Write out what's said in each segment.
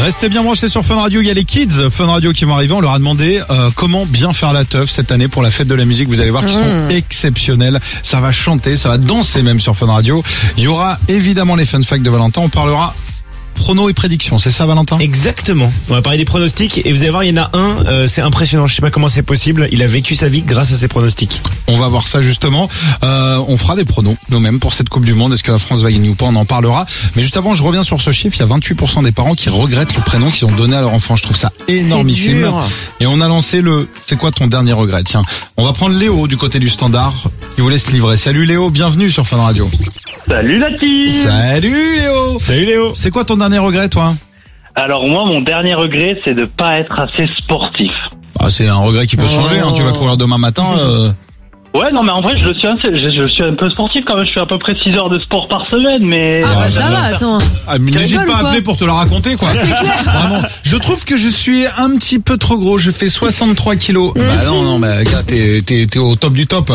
Restez bien branchés sur Fun Radio, il y a les kids Fun Radio qui vont arriver. On leur a demandé comment bien faire la teuf cette année pour la fête de la musique. Vous allez voir qu'ils sont exceptionnels. Ça va chanter, ça va danser même sur Fun Radio. Il y aura évidemment les fun facts de Valentin. On parlera pronos et prédictions, c'est ça Valentin? Exactement. On va parler des pronostics et vous allez voir, il y en a un, c'est impressionnant. Je sais pas comment c'est possible. Il a vécu sa vie grâce à ses pronostics. On va voir ça justement. On fera des pronos nous-mêmes pour cette Coupe du Monde. Est-ce que la France va gagner ou pas? On en parlera. Mais juste avant, je reviens sur ce chiffre. Il y a 28% des parents qui regrettent le prénom qu'ils ont donné à leur enfant. Je trouve ça énormissime. Et on a lancé c'est quoi ton dernier regret? Tiens, on va prendre Léo du côté du standard qui vous laisse livrer. Salut Léo, bienvenue sur Fun Radio. Salut la team. Salut Léo. Salut Léo. C'est quoi ton dernier regret toi? Alors moi, mon dernier regret, c'est de pas être assez sportif. Ah, c'est un regret qui peut changer, hein. Tu vas courir demain matin. Ouais, non, mais en vrai, je suis un peu sportif quand même. Je fais à peu près 6 heures de sport par semaine, mais... Ah, ça va, attends. Ah, mais n'hésite pas à appeler pour te la raconter, quoi. C'est clair. Vraiment. Je trouve que je suis un petit peu trop gros. Je fais 63 kilos. Bah non, bah, gars, t'es au top du top.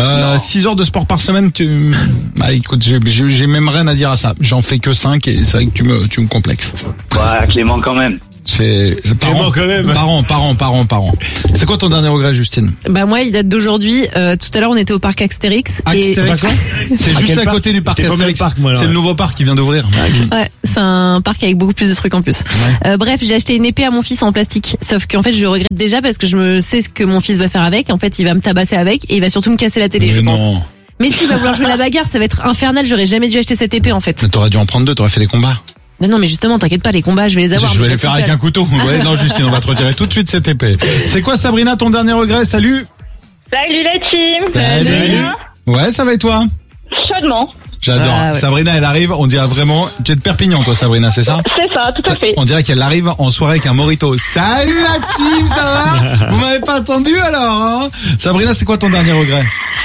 6 heures de sport par semaine, bah, écoute, j'ai même rien à dire à ça. J'en fais que 5 et c'est vrai que tu me complexes. Ouais, Clément, quand même. C'est Clément, quand même. Parents. C'est quoi ton dernier regret, Justine? Bah moi, il date d'aujourd'hui. Tout à l'heure, on était au parc Astérix. Astérix. C'est juste à côté du parc Astérix. C'est le nouveau parc qui vient d'ouvrir. Ouais, c'est un parc avec beaucoup plus de trucs en plus. Ouais. Bref, j'ai acheté une épée à mon fils en plastique. Sauf qu'en fait, je regrette déjà parce que je sais ce que mon fils va faire avec. En fait, il va me tabasser avec et il va surtout me casser la télé, mais je pense. Non. Mais s'il va vouloir jouer la bagarre, ça va être infernal. J'aurais jamais dû acheter cette épée en fait. Mais t'aurais dû en prendre 2, t'aurais fait des combats. Non, mais justement, t'inquiète pas, les combats, je vais les avoir. Je vais les faire avec un couteau. Ouais, non, Justine, on va te retirer tout de suite cette épée. C'est quoi, Sabrina, ton dernier regret? Salut. Salut la team. Salut. Ouais, ça va et toi? Chaudement. J'adore. Ah, ouais. Sabrina, elle arrive, on dirait vraiment... Tu es de Perpignan, toi, Sabrina, c'est ça? C'est ça, tout à fait. On dirait qu'elle arrive en soirée avec un mojito. Salut la team, ça va? Vous m'avez pas attendu alors, hein? Sabrina, c'est quoi ton dernier regret?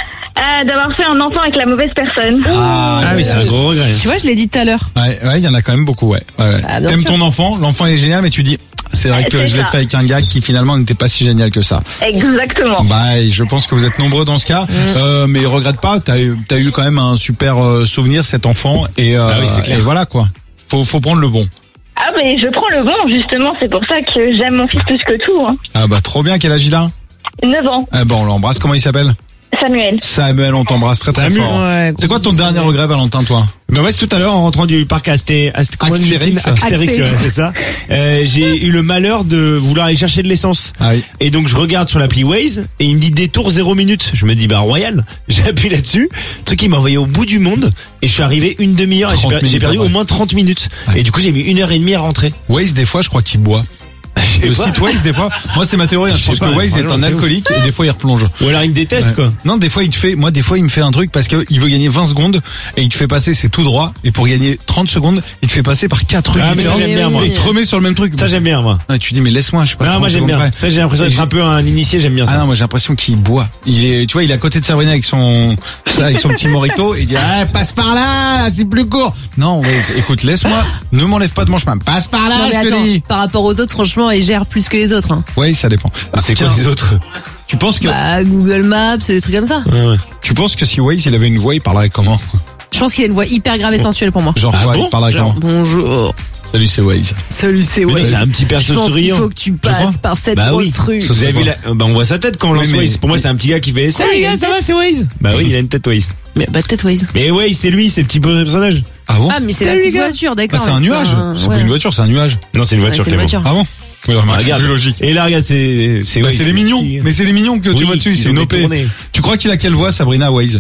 D'avoir fait un enfant avec la mauvaise personne. Ah oui, c'est un gros regret. Tu vois, je l'ai dit tout à l'heure. Ouais, il y en a quand même beaucoup, ouais. Ah, bien T'aimes sûr. ton enfant, l'enfant est génial, mais tu dis... C'est vrai que C'est je l'ai ça. fait avec un gars qui finalement n'était pas si génial que ça. Exactement. Bah, je pense que vous êtes nombreux dans ce cas, mais regrette pas. T'as eu quand même un super souvenir cet enfant et, oui, c'est clair. et voilà quoi. Faut prendre le bon. Ah mais je prends le bon, justement, c'est pour ça que j'aime mon fils plus que tout. Hein. Ah bah trop bien. Quel âge il a? 9 ans, Ah bon, on l'embrasse. Comment il s'appelle? Samuel. Samuel, on t'embrasse très très Samuel. fort. Ouais, C'est quoi ton dernier regret, Valentin, toi? Ben moi, c'est tout à l'heure en rentrant du parc Astérix, Astérix. c'est ça. J'ai eu le malheur de vouloir aller chercher de l'essence. Ah oui. Et donc je regarde sur l'appli Waze et il me dit détour 0 minutes. Je me dis bah royal. J'appuie là-dessus. Le truc qui m'a envoyé au bout du monde et je suis arrivé une demi-heure et 30 j'ai minutes perdu après. au moins 30 minutes. Ouais. Et du coup j'ai mis 1h30 à rentrer. Waze, des fois, je crois qu'il boit. Le site Waze, des fois, moi c'est ma théorie, hein, je pense sais que pas, Waze est franchement, un c'est alcoolique et des fois il replonge. Ou alors il me déteste Ouais. quoi. Non, des fois il me fait un truc parce que il veut gagner 20 secondes et il te fait passer, c'est tout droit, et pour gagner 30 secondes, il te fait passer par 4 trucs Ah, mais ça, différents j'aime bien, moi. et il te remet sur le même truc. Ça j'aime bien moi. Ah, tu dis mais laisse-moi, je sais pas. Non, 30 moi j'aime secondes bien. près. Ça j'ai l'impression d'être un peu un initié, j'aime bien Ah ça. non, moi j'ai l'impression qu'il boit. Il est, tu vois, il est à côté de Sabrina avec son petit mojito et il dit ah, passe par là, c'est plus court. Non, ouais, écoute, laisse-moi, ne m'enlève pas de mon chemin, passe par là, Non, mais je te attends, dis. par rapport aux autres, franchement, ils gèrent plus que les autres. Hein. Ouais, ça dépend. C'est quoi Tiens, les autres? Tu penses que Bah, Google Maps, des trucs comme ça. Ouais. si Waze il avait une voix, il parlerait comment? Je pense qu'il a une voix hyper grave et sensuelle pour moi. Genre Ah quoi, bon il parlerait Genre, comment? bonjour. Salut, c'est Waze. Salut, c'est Mais ouais. c'est un petit Je perso pense qu'il souriant. faut que tu crois passes par cette Bah oui. grosse rue. Ça, Vous avez vu on voit sa tête quand on Oui, lance mais- Waze. Pour moi, c'est un petit gars qui fait salut les gars, ça va, c'est Waze. Bah oui, il a une tête Waze. Mais bah peut-être Waze. Mais Waze, c'est lui, c'est le petit personnage. Ah bon? Ah, mais c'est la Salut, petite les gars. voiture, Bah, d'accord. c'est un nuage. C'est pas une voiture, c'est un nuage. Non, c'est une voiture, c'est une Clément. voiture. Ah bon? Oui, remarque, c'est Regarde. plus logique. Et là, regarde, c'est Bah, Waze, c'est les mignons. petit- Mais c'est les mignons que tu Oui, vois dessus, ils c'est ont une des OP. tournées. Tu crois qu'il a quelle voix, Sabrina, Waze?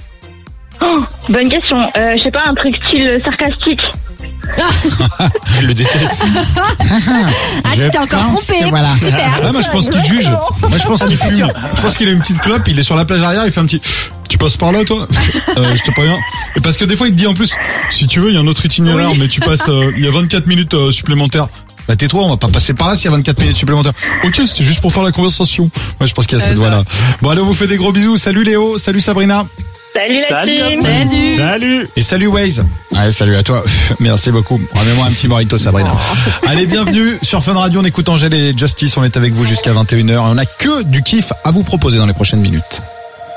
Oh, bonne question. Je sais pas, un truc style sarcastique. Je le déteste. Ah, tu t'es encore trompé. Voilà. Super. Ouais, moi je pense qu'il juge. Moi je pense qu'il fume. sûr. Je pense qu'il a une petite clope, il est sur la plage arrière, il fait un petit... Tu passes par là toi? Je te préviens. Et parce que des fois il te dit en plus, si tu veux il y a un autre itinéraire, mais tu passes, il y a 24 minutes supplémentaires. Bah tais-toi, on va pas passer par là s'il y a 24 minutes supplémentaires. Ok, c'était juste pour faire la conversation. Moi je pense qu'il y a cette voix-là. Bon allez, on vous fait des gros bisous. Salut Léo, salut Sabrina. Salut la Salut. team. Salut. Salut. Et salut Waze. Ouais, salut à toi. Merci beaucoup. Remets-moi un petit mojito, Sabrina. Allez, bienvenue sur Fun Radio. On écoute Angèle et Justice. On est avec vous jusqu'à 21h. Et on a que du kiff à vous proposer dans les prochaines minutes.